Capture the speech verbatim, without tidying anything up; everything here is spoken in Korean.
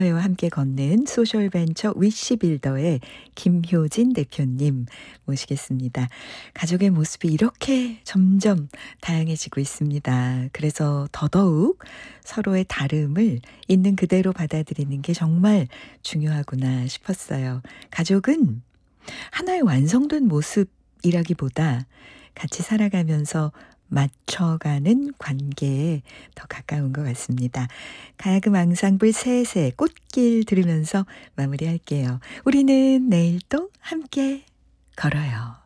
와 함께 걷는 소셜벤처 위시빌더의 김효진 대표님 모시겠습니다. 가족의 모습이 이렇게 점점 다양해지고 있습니다. 그래서 더더욱 서로의 다름을 있는 그대로 받아들이는 게 정말 중요하구나 싶었어요. 가족은 하나의 완성된 모습이라기보다 같이 살아가면서 맞춰가는 관계에 더 가까운 것 같습니다. 가야금 앙상블 셋의 꽃길 들으면서 마무리할게요. 우리는 내일 또 함께 걸어요.